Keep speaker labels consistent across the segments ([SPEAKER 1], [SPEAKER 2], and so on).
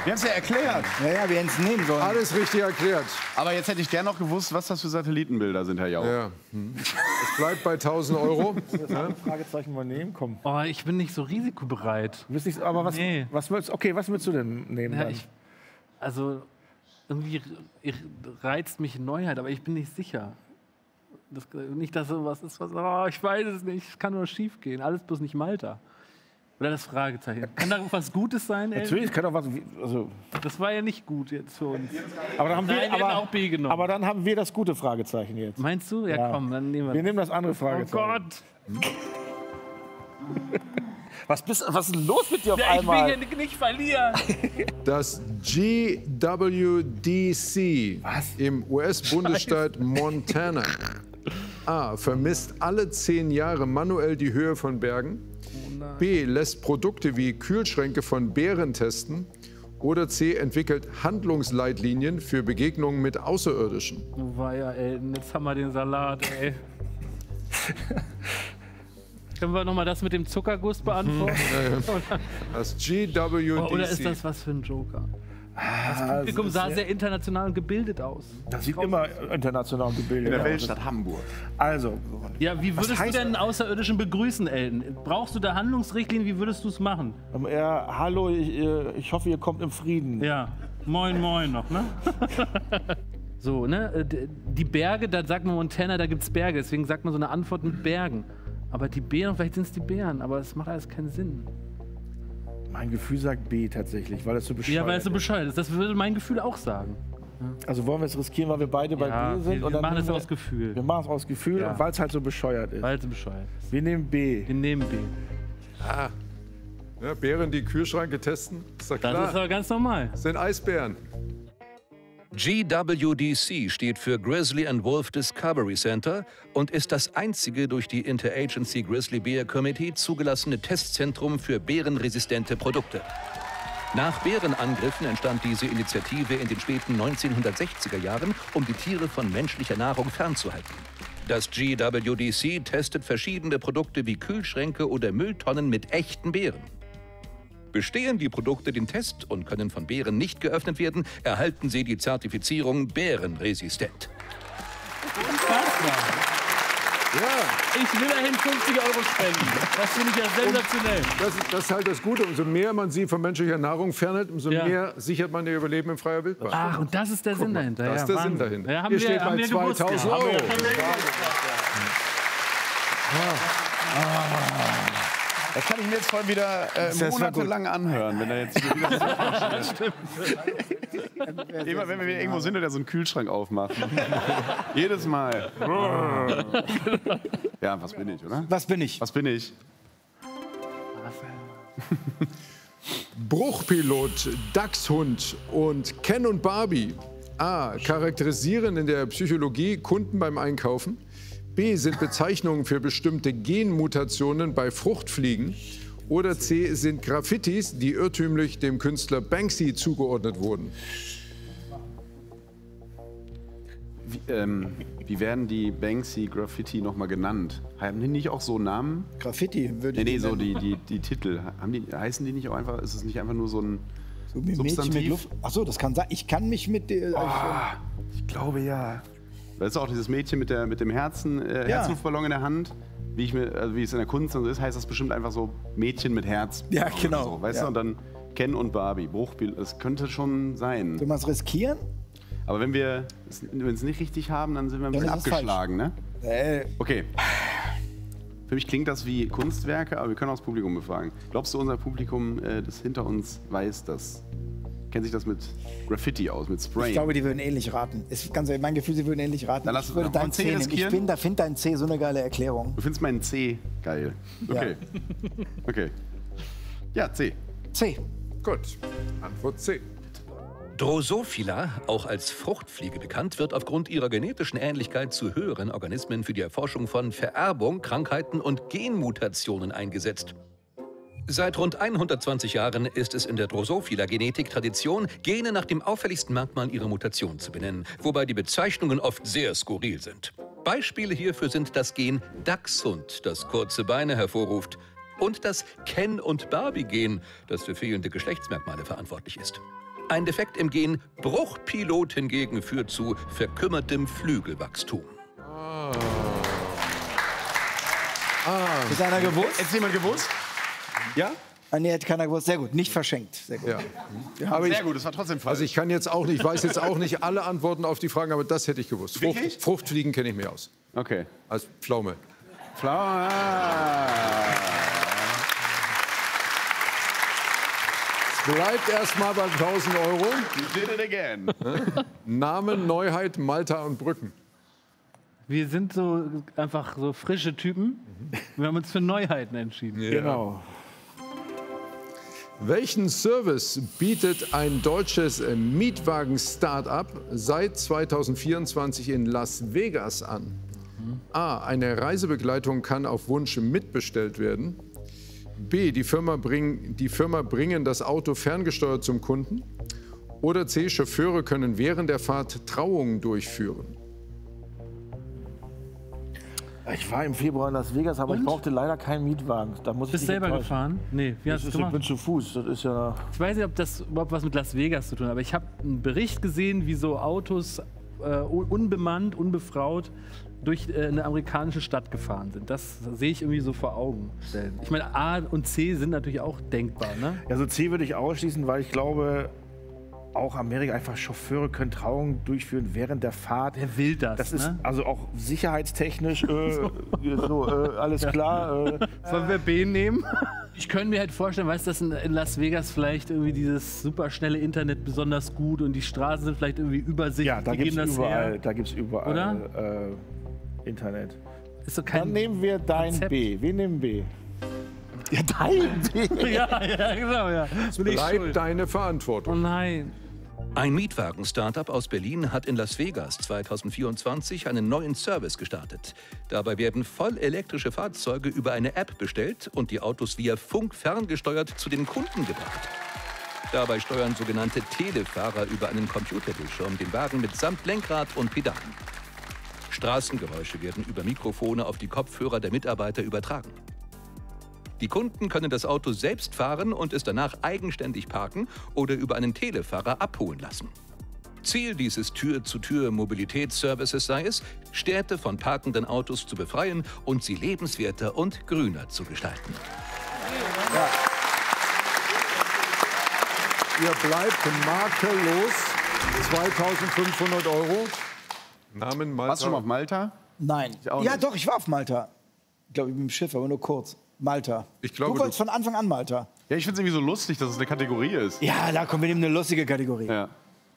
[SPEAKER 1] Wir haben es ja erklärt.
[SPEAKER 2] Ja, wir hätten es nehmen sollen.
[SPEAKER 3] Alles richtig erklärt.
[SPEAKER 1] Aber jetzt hätte ich gern noch gewusst, was das für Satellitenbilder sind, Herr Jauch.
[SPEAKER 3] Ja. Es bleibt bei 1.000 Euro.
[SPEAKER 4] Fragezeichen mal nehmen, komm.
[SPEAKER 5] Oh, ich bin nicht so risikobereit.
[SPEAKER 4] Du bist nicht, aber was,
[SPEAKER 5] Nee.
[SPEAKER 4] was willst du denn nehmen?
[SPEAKER 5] Ja,
[SPEAKER 4] dann?
[SPEAKER 5] also irgendwie reizt mich Neuheit, aber ich bin nicht sicher. Nicht, dass sowas ist, ich weiß es nicht, es kann nur schief gehen. Alles bloß nicht Malta. Oder das Fragezeichen. Kann da was Gutes sein?
[SPEAKER 4] Natürlich kann doch was. Also,
[SPEAKER 5] Das war ja nicht gut jetzt für uns.
[SPEAKER 4] aber, dann haben
[SPEAKER 5] Nein, wir hätten
[SPEAKER 4] aber,
[SPEAKER 5] auch B genommen.
[SPEAKER 4] aber dann haben wir das gute Fragezeichen jetzt.
[SPEAKER 5] Meinst du? Ja,
[SPEAKER 4] Ja.
[SPEAKER 5] komm, dann nehmen
[SPEAKER 4] Wir
[SPEAKER 5] wir.
[SPEAKER 4] nehmen das andere
[SPEAKER 5] Oh
[SPEAKER 4] Fragezeichen.
[SPEAKER 5] Gott!
[SPEAKER 4] Was ist denn los mit dir auf
[SPEAKER 5] Ja, ich
[SPEAKER 4] einmal?
[SPEAKER 5] will hier nicht verlieren.
[SPEAKER 3] Das GWDC im US-Bundesstaat Montana A. vermisst alle 10 Jahre manuell die Höhe von Bergen. B. lässt Produkte wie Kühlschränke von Bären testen. Oder C. entwickelt Handlungsleitlinien für Begegnungen mit Außerirdischen.
[SPEAKER 5] Oh, war ja, ey, jetzt haben wir den Salat, ey. Können wir nochmal das mit dem Zuckerguss beantworten?
[SPEAKER 3] Das GWDC.
[SPEAKER 5] Oder ist das was für ein Joker? Das Publikum sah sehr international und gebildet aus.
[SPEAKER 4] Das sieht immer international gebildet
[SPEAKER 1] In der
[SPEAKER 4] aus.
[SPEAKER 1] Weltstadt Hamburg.
[SPEAKER 4] Also,
[SPEAKER 5] Ja, wie würdest du
[SPEAKER 4] heißt
[SPEAKER 5] denn einen Außerirdischen begrüßen, Elton? Brauchst du da Handlungsrichtlinien? Wie würdest du es machen?
[SPEAKER 4] hallo, ich hoffe, ihr kommt im Frieden.
[SPEAKER 5] Ja, moin, moin noch, ne? So, ne? Die Berge, da sagt man Montana, da gibt's Berge. Deswegen sagt man so eine Antwort mit Bergen. Aber die Bären, vielleicht sind es die Bären, aber es macht alles keinen Sinn.
[SPEAKER 4] Mein Gefühl sagt B tatsächlich, weil es so bescheuert
[SPEAKER 5] Ja, weil es so
[SPEAKER 4] ist.
[SPEAKER 5] bescheuert ist. Das würde mein Gefühl auch sagen.
[SPEAKER 4] Also wollen wir es riskieren, weil wir beide bei
[SPEAKER 5] Ja,
[SPEAKER 4] B sind?
[SPEAKER 5] wir
[SPEAKER 4] dann
[SPEAKER 5] machen
[SPEAKER 4] nehmen
[SPEAKER 5] es
[SPEAKER 4] wir-
[SPEAKER 5] aus Gefühl.
[SPEAKER 4] Wir machen es aus Gefühl,
[SPEAKER 5] Ja.
[SPEAKER 4] und weil es halt so bescheuert ist.
[SPEAKER 5] Weil es so bescheuert ist.
[SPEAKER 4] Wir nehmen B.
[SPEAKER 5] Wir nehmen B.
[SPEAKER 3] Ja, Bären, die Kühlschränke testen, ist doch
[SPEAKER 5] Das
[SPEAKER 3] klar.
[SPEAKER 5] ist aber ganz normal.
[SPEAKER 3] Das sind Eisbären.
[SPEAKER 6] GWDC steht für Grizzly and Wolf Discovery Center und ist das einzige durch die Interagency Grizzly Bear Committee zugelassene Testzentrum für bärenresistente Produkte. Nach Bärenangriffen entstand diese Initiative in den späten 1960er Jahren, um die Tiere von menschlicher Nahrung fernzuhalten. Das GWDC testet verschiedene Produkte wie Kühlschränke oder Mülltonnen mit echten Bären. Bestehen die Produkte den Test und können von Bären nicht geöffnet werden, erhalten sie die Zertifizierung bärenresistent.
[SPEAKER 5] Ich will dahin 50 € spenden. Das finde ich ja sensationell.
[SPEAKER 3] Das ist halt das Gute. Umso mehr man sie von menschlicher Nahrung fernhält, umso
[SPEAKER 5] Ja.
[SPEAKER 3] mehr sichert man ihr Überleben in freier Wildbahn.
[SPEAKER 5] Ach, und das ist der Sinn dahinter.
[SPEAKER 3] Das
[SPEAKER 5] ja,
[SPEAKER 3] ist der Sinn
[SPEAKER 5] Wahnsinn.
[SPEAKER 3] dahinter.
[SPEAKER 5] Ja, haben
[SPEAKER 3] Hier
[SPEAKER 5] wir,
[SPEAKER 3] steht
[SPEAKER 5] haben
[SPEAKER 3] bei
[SPEAKER 5] wir gewusst,
[SPEAKER 3] 2000
[SPEAKER 5] ja.
[SPEAKER 3] Euro.
[SPEAKER 1] Das kann ich mir jetzt voll wieder monatelang anhören, wenn er jetzt hier wieder Immer wenn wir wieder irgendwo sind und er so einen Kühlschrank aufmacht. Jedes Mal. Ja, was bin ich, oder?
[SPEAKER 2] Was bin ich?
[SPEAKER 1] Was bin ich?
[SPEAKER 3] Bruchpilot, Dachshund und Ken und Barbie. A. Charakterisieren in der Psychologie Kunden beim Einkaufen. B. Sind Bezeichnungen für bestimmte Genmutationen bei Fruchtfliegen. Oder C. Sind Graffitis, die irrtümlich dem Künstler Banksy zugeordnet wurden.
[SPEAKER 1] Wie werden die Banksy-Graffiti nochmal genannt? Haben die nicht auch so Namen?
[SPEAKER 2] Graffiti würde ich
[SPEAKER 1] Nee,
[SPEAKER 2] die
[SPEAKER 1] so
[SPEAKER 2] nennen.
[SPEAKER 1] die Titel. Heißen die nicht auch einfach, ist es nicht einfach nur so ein
[SPEAKER 2] So wie Mädchen mit
[SPEAKER 1] Substantiv?
[SPEAKER 2] Luft. Achso, das kann sein. Ich kann mich mit der.
[SPEAKER 1] Ich glaube ja. Das ist auch dieses Mädchen mit dem Herzen, Herzluftballon in der Hand. Wie es in der Kunst und so ist, heißt das bestimmt einfach so Mädchen mit Herz.
[SPEAKER 2] Ja, genau.
[SPEAKER 1] So, weißt
[SPEAKER 2] Ja.
[SPEAKER 1] du, und dann Ken und Barbie, Bruchbild, es könnte schon sein.
[SPEAKER 2] Soll man es riskieren?
[SPEAKER 1] Aber wenn wir es nicht richtig haben, dann sind wir ein
[SPEAKER 2] Dann
[SPEAKER 1] bisschen
[SPEAKER 2] ist es
[SPEAKER 1] abgeschlagen, ne?
[SPEAKER 2] Äh,
[SPEAKER 1] Okay. Für mich klingt das wie Kunstwerke, aber wir können auch das Publikum befragen. Glaubst du, unser Publikum, das hinter uns, weiß das? Kennt sich das mit Graffiti aus, mit Spray?
[SPEAKER 2] ich glaube, die würden ähnlich raten. Ist ganz ehrlich, mein Gefühl, sie würden ähnlich raten.
[SPEAKER 1] Dann lass
[SPEAKER 2] Ich würde
[SPEAKER 1] uns noch
[SPEAKER 2] dein
[SPEAKER 1] mal
[SPEAKER 2] C
[SPEAKER 1] C
[SPEAKER 2] nehmen. Ich
[SPEAKER 1] riskieren.
[SPEAKER 2] finde dein C so eine geile Erklärung.
[SPEAKER 1] Du findest meinen C geil. Okay. Okay. Ja, C.
[SPEAKER 2] C.
[SPEAKER 3] Gut, Antwort C.
[SPEAKER 6] Drosophila, auch als Fruchtfliege bekannt, wird aufgrund ihrer genetischen Ähnlichkeit zu höheren Organismen für die Erforschung von Vererbung, Krankheiten und Genmutationen eingesetzt. Seit rund 120 Jahren ist es in der Drosophila-Genetik Tradition, Gene nach dem auffälligsten Merkmal ihrer Mutation zu benennen, wobei die Bezeichnungen oft sehr skurril sind. Beispiele hierfür sind das Gen Dachshund, das kurze Beine hervorruft, und das Ken- und Barbie-Gen, das für fehlende Geschlechtsmerkmale verantwortlich ist. Ein Defekt im Gen Bruchpilot hingegen führt zu verkümmertem Flügelwachstum.
[SPEAKER 2] Ist einer gewusst?
[SPEAKER 1] Hätte jemand gewusst? Ja?
[SPEAKER 2] Ah, nee, hätte keiner gewusst. Sehr gut, nicht verschenkt. Sehr gut.
[SPEAKER 3] Ja. Aber
[SPEAKER 1] Sehr gut, das war trotzdem falsch.
[SPEAKER 3] also ich kann jetzt auch nicht, ich weiß jetzt auch nicht alle Antworten auf die Fragen, aber das hätte ich gewusst.
[SPEAKER 1] Wirklich?
[SPEAKER 3] Fruchtfliegen kenne ich mir aus.
[SPEAKER 1] Okay.
[SPEAKER 3] Als Pflaume.
[SPEAKER 1] Flower.
[SPEAKER 3] Bleibt erstmal bei 1.000 €.
[SPEAKER 1] You did it again.
[SPEAKER 3] Namen, Neuheit, Malta und Brücken.
[SPEAKER 5] Wir sind so einfach so frische Typen. Wir haben uns für Neuheiten entschieden.
[SPEAKER 4] Genau.
[SPEAKER 3] Welchen Service bietet ein deutsches Mietwagen-Start-up seit 2024 in Las Vegas an? A. Eine Reisebegleitung kann auf Wunsch mitbestellt werden. B. Die Firma bringen das Auto ferngesteuert zum Kunden. Oder C. Chauffeure können während der Fahrt Trauungen durchführen.
[SPEAKER 4] Ich war im Februar in Las Vegas, aber ich brauchte leider keinen Mietwagen. Da muss
[SPEAKER 5] Bist
[SPEAKER 4] ich
[SPEAKER 5] du selber
[SPEAKER 4] enttäuschen.
[SPEAKER 5] gefahren? Nee, wie hast du es
[SPEAKER 4] Ich
[SPEAKER 5] gemacht?
[SPEAKER 4] bin zu Fuß. Das ist ja.
[SPEAKER 5] Ich weiß nicht, ob das überhaupt was mit Las Vegas zu tun hat, aber ich habe einen Bericht gesehen, wie so Autos unbemannt, unbefraut durch eine amerikanische Stadt gefahren sind. Das sehe ich irgendwie so vor Augen. Ich meine, A und C sind natürlich auch denkbar, ne?
[SPEAKER 4] Ja, so C würde ich ausschließen, weil ich glaube, auch Amerika einfach Chauffeure können Trauungen durchführen während der Fahrt.
[SPEAKER 5] Wer will das?
[SPEAKER 4] Das ist
[SPEAKER 5] ne?
[SPEAKER 4] also auch sicherheitstechnisch alles klar.
[SPEAKER 5] Sollen wir B nehmen? Ich könnte mir halt vorstellen, weißt du, dass in Las Vegas vielleicht irgendwie dieses superschnelle Internet besonders gut und die Straßen sind vielleicht irgendwie übersichtlich.
[SPEAKER 4] Ja, da
[SPEAKER 5] Wie
[SPEAKER 4] gibt
[SPEAKER 5] gehen
[SPEAKER 4] es
[SPEAKER 5] das her?
[SPEAKER 4] überall, da gibt's überall Internet.
[SPEAKER 5] Ist so
[SPEAKER 4] Dann
[SPEAKER 5] kein
[SPEAKER 4] nehmen wir dein
[SPEAKER 5] Konzept.
[SPEAKER 4] B. Wir nehmen B. Ja, dein B.
[SPEAKER 5] ja, genau, ja. Bin ich
[SPEAKER 3] Bleibt
[SPEAKER 5] schuld.
[SPEAKER 3] deine
[SPEAKER 5] Oh
[SPEAKER 3] Verantwortung.
[SPEAKER 5] nein.
[SPEAKER 6] Ein Mietwagen-Startup aus Berlin hat in Las Vegas 2024 einen neuen Service gestartet. Dabei werden voll elektrische Fahrzeuge über eine App bestellt und die Autos via Funk ferngesteuert zu den Kunden gebracht. Dabei steuern sogenannte Telefahrer über einen Computerbildschirm den Wagen mitsamt Lenkrad und Pedalen. Straßengeräusche werden über Mikrofone auf die Kopfhörer der Mitarbeiter übertragen. Die Kunden können das Auto selbst fahren und es danach eigenständig parken oder über einen Telefahrer abholen lassen. Ziel dieses Tür-zu-Tür-Mobilitätsservices sei es, Städte von parkenden Autos zu befreien und sie lebenswerter und grüner zu gestalten.
[SPEAKER 3] Ihr bleibt makellos. 2.500 €. Namen, Malta.
[SPEAKER 1] Warst du schon mal auf Malta?
[SPEAKER 2] Nein.
[SPEAKER 1] auch
[SPEAKER 2] Ja,
[SPEAKER 1] nicht.
[SPEAKER 2] doch, ich war auf Malta. Ich glaube, ich bin im Schiff, aber nur kurz. Malta.
[SPEAKER 3] Ich glaube,
[SPEAKER 2] du wolltest von Anfang an Malta.
[SPEAKER 1] Ja, ich finde es irgendwie so lustig, dass es eine Kategorie ist.
[SPEAKER 2] Ja, da kommen wir nehmen eine lustige Kategorie.
[SPEAKER 1] Ja.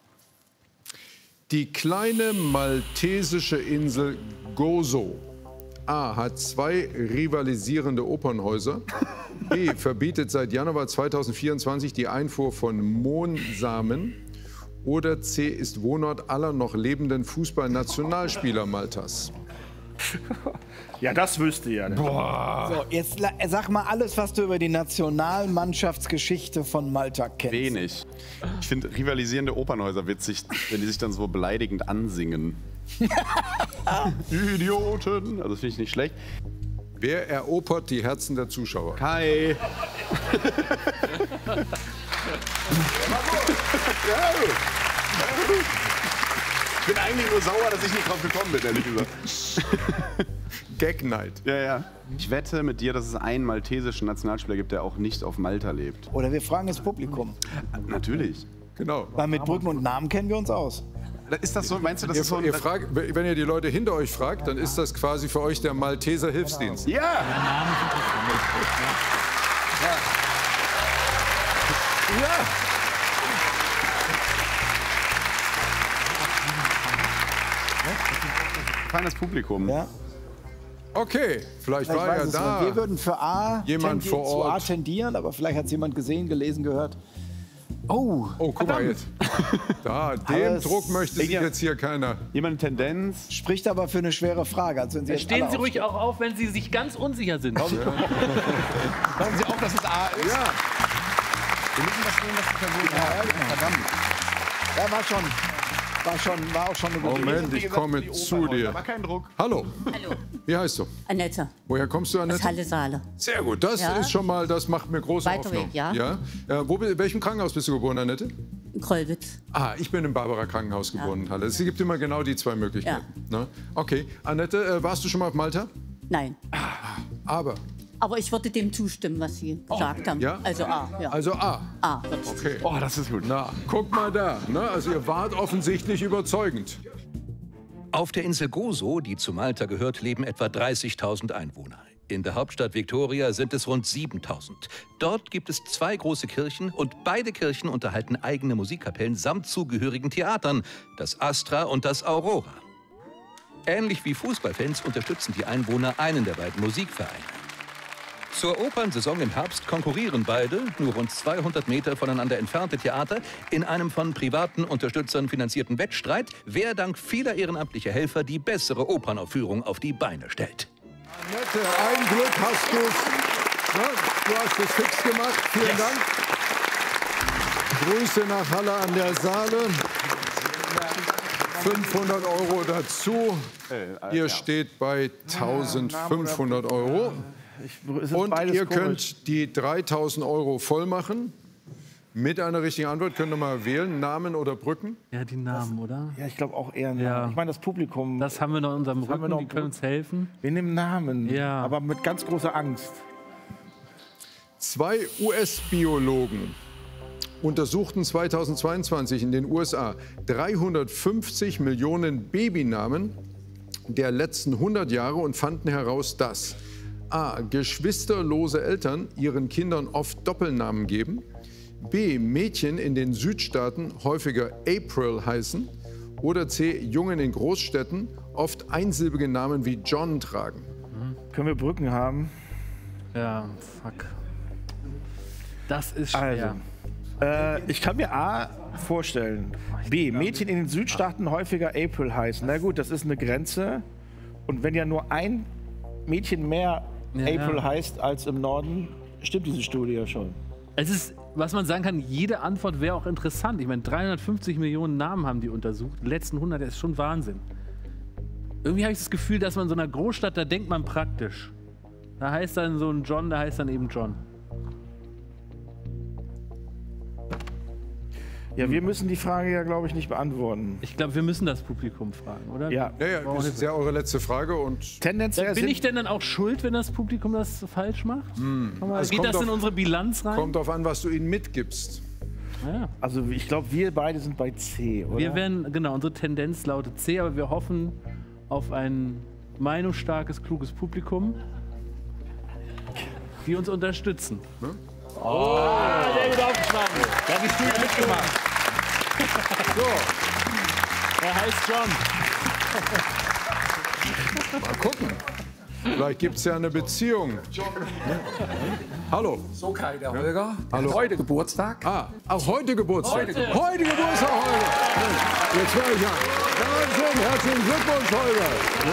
[SPEAKER 3] Die kleine maltesische Insel Gozo A. hat 2 rivalisierende Opernhäuser. B. verbietet seit Januar 2024 die Einfuhr von Mohnsamen. Oder C. ist Wohnort aller noch lebenden Fußballnationalspieler Maltas.
[SPEAKER 4] Ja, das wüsste ja.
[SPEAKER 2] So, jetzt sag mal alles, was du über die Nationalmannschaftsgeschichte von Malta kennst.
[SPEAKER 1] Wenig. Ich finde rivalisierende Opernhäuser witzig, wenn die sich dann so beleidigend ansingen. Idioten! Also das finde ich nicht schlecht.
[SPEAKER 3] Wer erobert die Herzen der Zuschauer?
[SPEAKER 1] Kai! Ich bin eigentlich nur sauer, dass ich nicht drauf gekommen bin, ehrlich gesagt.
[SPEAKER 3] Gag Night.
[SPEAKER 1] Ja, ja. Ich wette mit dir, dass es einen maltesischen Nationalspieler gibt, der auch nicht auf Malta lebt.
[SPEAKER 2] Oder wir fragen das Publikum.
[SPEAKER 1] Natürlich.
[SPEAKER 3] Genau.
[SPEAKER 2] Weil mit Brücken und Namen kennen wir uns aus.
[SPEAKER 1] Ist das so? Meinst du, das ist so
[SPEAKER 3] Ihr fragt, wenn ihr die Leute hinter euch fragt, dann ist das quasi für euch der Malteser Hilfsdienst.
[SPEAKER 1] Ja! Feines Publikum.
[SPEAKER 2] Ja?
[SPEAKER 3] Okay, vielleicht
[SPEAKER 2] Ich
[SPEAKER 3] war
[SPEAKER 2] weiß
[SPEAKER 3] er
[SPEAKER 2] es
[SPEAKER 3] da.
[SPEAKER 2] nicht. Wir würden für A,
[SPEAKER 3] Jemand vor
[SPEAKER 2] zu A
[SPEAKER 3] Ort.
[SPEAKER 2] tendieren, aber vielleicht hat es jemand gesehen, gelesen, gehört. Oh,
[SPEAKER 3] Oh, guck mal jetzt. Da,
[SPEAKER 2] Aber
[SPEAKER 3] dem
[SPEAKER 2] es-
[SPEAKER 3] Druck möchte sich
[SPEAKER 1] Ja.
[SPEAKER 3] jetzt hier keiner.
[SPEAKER 1] Jemand Tendenz?
[SPEAKER 2] spricht aber für eine schwere Frage. Also wenn Sie jetzt
[SPEAKER 5] Stehen
[SPEAKER 2] alle
[SPEAKER 5] Sie ruhig
[SPEAKER 2] aufstehen.
[SPEAKER 5] auch auf, wenn Sie sich ganz unsicher sind.
[SPEAKER 1] Glauben Sie auch, dass es A ist?
[SPEAKER 3] Ja,
[SPEAKER 1] Wir müssen das nehmen, was die Person hat. Verdammt.
[SPEAKER 2] Ja, war auch schon eine gute
[SPEAKER 3] Moment, ich komme zu dir.
[SPEAKER 1] Aber kein Druck.
[SPEAKER 3] Hallo,
[SPEAKER 7] Hallo,
[SPEAKER 3] wie heißt du?
[SPEAKER 7] Annette
[SPEAKER 3] Woher kommst du,
[SPEAKER 7] aus
[SPEAKER 3] Annette?
[SPEAKER 7] Halle Saale.
[SPEAKER 3] Sehr gut, das
[SPEAKER 7] Ja.
[SPEAKER 3] ist schon mal, das macht mir große
[SPEAKER 7] Weiter
[SPEAKER 3] Hoffnung.
[SPEAKER 7] Weg, ja.
[SPEAKER 3] In welchem Krankenhaus bist du geboren, Annette?
[SPEAKER 7] Krollwitz.
[SPEAKER 3] Ah, ich bin im Barbara-Krankenhaus geboren in Halle. Es gibt immer genau die zwei Möglichkeiten. Ne? Okay, Annette, warst du schon mal auf Malta?
[SPEAKER 7] Nein.
[SPEAKER 3] Aber?
[SPEAKER 7] Aber ich würde dem zustimmen, was Sie gesagt haben.
[SPEAKER 3] Ja?
[SPEAKER 7] Also A. Ja.
[SPEAKER 3] Also A.
[SPEAKER 7] A.
[SPEAKER 3] Okay.
[SPEAKER 1] Oh, das ist gut.
[SPEAKER 3] Na, guck mal da. Ne? Also ihr wart offensichtlich überzeugend.
[SPEAKER 6] Auf der Insel Gozo, die zu Malta gehört, leben etwa 30.000 Einwohner. In der Hauptstadt Victoria sind es rund 7.000. Dort gibt es 2 große Kirchen und beide Kirchen unterhalten eigene Musikkapellen samt zugehörigen Theatern, das Astra und das Aurora. Ähnlich wie Fußballfans unterstützen die Einwohner einen der beiden Musikvereine. Zur Opernsaison im Herbst konkurrieren beide, nur rund 200 Meter voneinander entfernte Theater, in einem von privaten Unterstützern finanzierten Wettstreit, wer dank vieler ehrenamtlicher Helfer die bessere Opernaufführung auf die Beine stellt.
[SPEAKER 3] Annette, ein Glück hast du es. Ne? Du hast es fix gemacht. Vielen Dank. Grüße nach Halle an der Saale. 500 € dazu. Ihr steht bei 1.500 €. Und ihr könnt die 3.000 € voll machen. Mit einer richtigen Antwort könnt ihr mal wählen, Namen oder Brücken.
[SPEAKER 5] Ja, die Namen, oder?
[SPEAKER 4] Ja, ich glaube auch eher Namen.
[SPEAKER 5] Ja.
[SPEAKER 4] Ich meine, das Publikum.
[SPEAKER 5] Das haben wir noch in unserem Rücken, die können uns helfen.
[SPEAKER 4] Wir nehmen Namen,
[SPEAKER 5] Ja.
[SPEAKER 4] aber mit ganz großer Angst.
[SPEAKER 3] 2 US-Biologen untersuchten 2022 in den USA 350 Millionen Babynamen der letzten 100 Jahre und fanden heraus, dass a. geschwisterlose Eltern ihren Kindern oft Doppelnamen geben, b. Mädchen in den Südstaaten häufiger April heißen oder c. Jungen in Großstädten oft einsilbige Namen wie John tragen.
[SPEAKER 4] Können wir Brücken haben?
[SPEAKER 5] Ja, fuck. Das ist schwer.
[SPEAKER 4] Also, ich kann mir A vorstellen. B. Mädchen in den Südstaaten häufiger April heißen. Na gut, das ist eine Grenze. Und wenn ja nur ein Mädchen mehr April heißt als im Norden, stimmt diese Studie ja schon.
[SPEAKER 5] Es ist, was man sagen kann, jede Antwort wäre auch interessant. Ich meine, 350 Millionen Namen haben die untersucht. Die letzten 100, das ist schon Wahnsinn. Irgendwie habe ich das Gefühl, dass man in so einer Großstadt, da denkt man praktisch. Da heißt dann so ein John, da heißt dann eben John.
[SPEAKER 4] Ja, wir müssen die Frage ja, glaube ich, nicht beantworten.
[SPEAKER 5] Ich glaube, wir müssen das Publikum fragen, oder?
[SPEAKER 4] Ja.
[SPEAKER 3] Ja, das ist ja eure letzte Frage. Und
[SPEAKER 4] Tendenziell
[SPEAKER 5] Bin ich denn dann auch schuld, wenn das Publikum das falsch macht? Geht das in unsere Bilanz rein?
[SPEAKER 3] kommt darauf an, was du ihnen mitgibst.
[SPEAKER 5] Ja.
[SPEAKER 4] Also ich glaube, wir beide sind bei C, oder?
[SPEAKER 5] Wir werden, genau, unsere Tendenz lautet C, aber wir hoffen auf ein meinungsstarkes, kluges Publikum, die uns unterstützen.
[SPEAKER 4] Sehr gut aufgeschlagen. Da hat die Studie mitgemacht.
[SPEAKER 3] So,
[SPEAKER 5] Er heißt John.
[SPEAKER 3] mal gucken. Vielleicht gibt es ja eine Beziehung. Hallo.
[SPEAKER 8] So, Kai, der Holger.
[SPEAKER 3] Hallo.
[SPEAKER 8] Heute Geburtstag.
[SPEAKER 3] Ah, auch heute Geburtstag.
[SPEAKER 8] Heute.
[SPEAKER 3] Heute Geburtstag, Holger. Jetzt höre ich an. Wahnsinn, herzlichen Glückwunsch, Holger.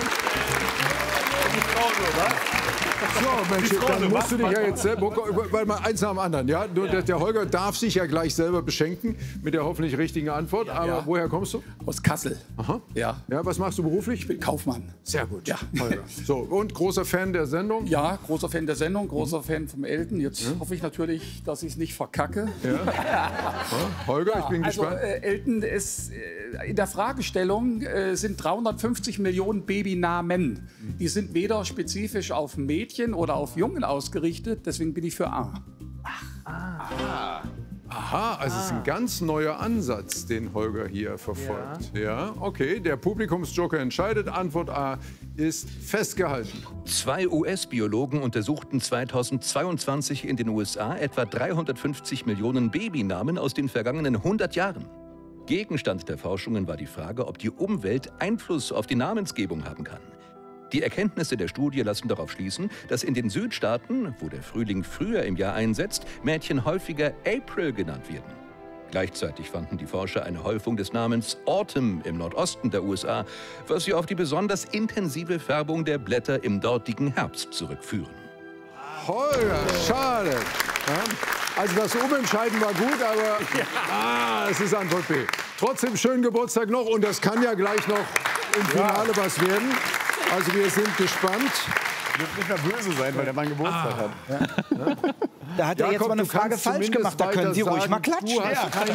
[SPEAKER 3] So, Mensch, dann musst du dich ja jetzt selber, weil mal eins nach dem anderen, ja? Der Holger darf sich ja gleich selber beschenken mit der hoffentlich richtigen Antwort. Aber
[SPEAKER 8] Ja.
[SPEAKER 3] woher kommst du?
[SPEAKER 8] Aus Kassel.
[SPEAKER 3] Aha.
[SPEAKER 8] Ja.
[SPEAKER 3] Ja, was machst du beruflich?
[SPEAKER 8] Ich bin Kaufmann.
[SPEAKER 3] Sehr gut.
[SPEAKER 8] Ja.
[SPEAKER 3] Holger. So, und großer Fan der Sendung?
[SPEAKER 8] Ja, großer Fan der Sendung, großer Fan vom Elton. Jetzt hoffe ich natürlich, dass ich es nicht verkacke.
[SPEAKER 3] Holger, ich bin
[SPEAKER 8] Also,
[SPEAKER 3] gespannt.
[SPEAKER 8] Elton ist in der Fragestellung sind 350 Millionen Babynamen. Die sind weder spezifisch auf Mädchen oder auf Jungen ausgerichtet. Deswegen bin ich für A.
[SPEAKER 3] Aha, also es ist ein ganz neuer Ansatz, den Holger hier verfolgt. Ja, okay, der Publikumsjoker entscheidet. Antwort A ist festgehalten.
[SPEAKER 6] 2 US-Biologen untersuchten 2022 in den USA etwa 350 Millionen Babynamen aus den vergangenen 100 Jahren. Gegenstand der Forschungen war die Frage, ob die Umwelt Einfluss auf die Namensgebung haben kann. Die Erkenntnisse der Studie lassen darauf schließen, dass in den Südstaaten, wo der Frühling früher im Jahr einsetzt, Mädchen häufiger April genannt werden. Gleichzeitig fanden die Forscher eine Häufung des Namens Autumn im Nordosten der USA, was sie auf die besonders intensive Färbung der Blätter im dortigen Herbst zurückführen.
[SPEAKER 3] Holger, schade. Ja, also das Umentscheiden war gut, aber es ist Antwort B. Trotzdem schönen Geburtstag noch und das kann ja gleich noch im Finale was werden. Also wir sind gespannt.
[SPEAKER 1] Du wirst nicht mehr böse sein, weil der Mann Geburtstag hat.
[SPEAKER 2] Da hat er jetzt
[SPEAKER 3] Jakob,
[SPEAKER 2] mal eine
[SPEAKER 3] du
[SPEAKER 2] Frage
[SPEAKER 3] kannst
[SPEAKER 2] falsch
[SPEAKER 3] zumindest
[SPEAKER 2] gemacht. Da können Sie
[SPEAKER 3] weiter
[SPEAKER 2] ruhig mal
[SPEAKER 3] sagen,
[SPEAKER 2] klatschen.
[SPEAKER 3] Du hast kein